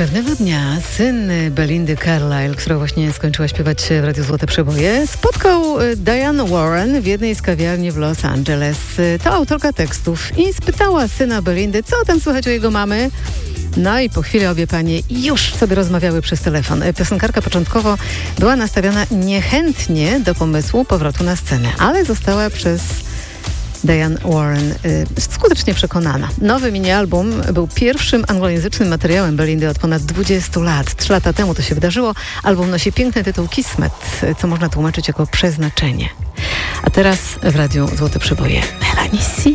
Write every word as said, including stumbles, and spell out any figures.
Pewnego dnia syn Belindy Carlisle, która właśnie skończyła śpiewać w Radiu Złote Przeboje, spotkał Diane Warren w jednej z kawiarni w Los Angeles. To autorka tekstów i spytała syna Belindy, co tam słychać u jego mamy. No i po chwili obie panie już sobie rozmawiały przez telefon. Piosenkarka początkowo była nastawiona niechętnie do pomysłu powrotu na scenę, ale została przez Diane Warren y, skutecznie przekonana. Nowy mini-album był pierwszym anglojęzycznym materiałem Belindy od ponad dwudziestu lat. Trzy lata temu to się wydarzyło. Album nosi piękny tytuł Kismet, co można tłumaczyć jako przeznaczenie. A teraz w Radiu Złote Przeboje Melanissi.